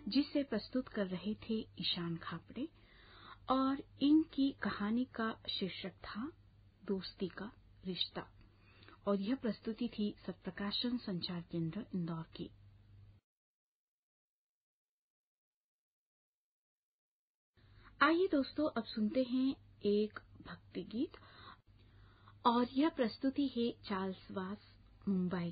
जिसे प्रस्तुत कर रहे थे ईशान खापड़े, और इनकी कहानी का शीर्षक था दोस्ती का रिश्ता, और यह प्रस्तुति थी सत्प्रकाशन संचार केंद्र इंदौर की। आइए दोस्तों, अब सुनते हैं एक भक्ति गीत, और यह प्रस्तुति है चार्ल्स वास, मुंबई